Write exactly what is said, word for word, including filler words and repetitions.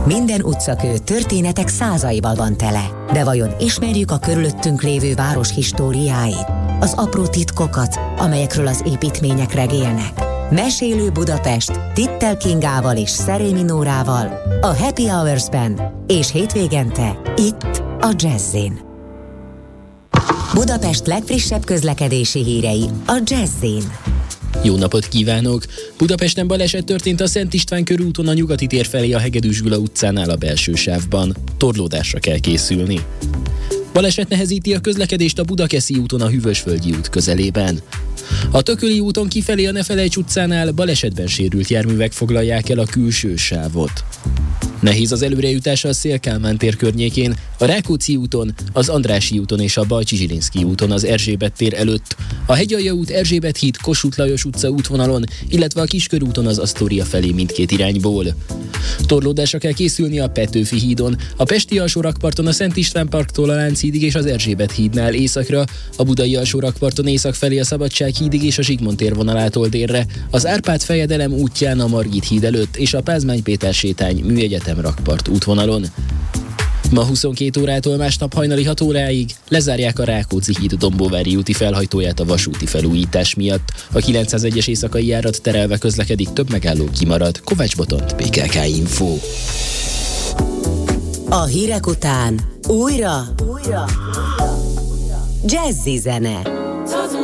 Minden utcakő történetek százaival van tele. De vajon ismerjük a körülöttünk lévő város históriáit? Az apró titkokat, amelyekről az építmények regélnek? Mesélő Budapest Tittel Kingával és Szerémi Nórával a Happy Hours-ben és hétvégente itt a Jazzin. Budapest legfrissebb közlekedési hírei a Jazzin. Jó napot kívánok! Budapesten baleset történt a Szent István körúton a Nyugati tér felé a Hegedűs Gyula utcánál a belső sávban. Torlódásra kell készülni. Baleset nehezíti a közlekedést a Budakeszi úton a Hűvösvölgyi út közelében. A Tököli úton kifelé a Nefelejts utcánál balesetben sérült járművek foglalják el a külső sávot. Nehéz az előrejutás a Széll-Kálmán tér környékén, a Rákóczi úton, az Andrássy úton és a Bajcsy-Zsilinszky úton az Erzsébet tér előtt, a Hegyalja út, Erzsébet híd, Kossuth Lajos utca útvonalon, illetve a Kiskörúton az Asztória felé mindkét irányból. Torlódásra kell készülni a Petőfi hídon, a Pesti alsórakparton a Szent István parktól a Lánchídig és az Erzsébet hídnál északra, a Budai alsórakparton észak felé a Szabadság hídig és a Zsigmond tér vonalától délre, az Árpád fejedelem útján a Margit híd előtt és a Pázmány Péter sétány Műegyetem rakpart útvonalon. Ma huszonkét órától másnap hajnali hat óráig lezárják a Rákóczi híd Dombóvári úti felhajtóját a vasúti felújítás miatt. A kilencszázegyes éjszakai járat terelve közlekedik, több megálló kimarad. Kovács Botont, bé ká ká Info. A hírek után újra, újra, jazzy zene.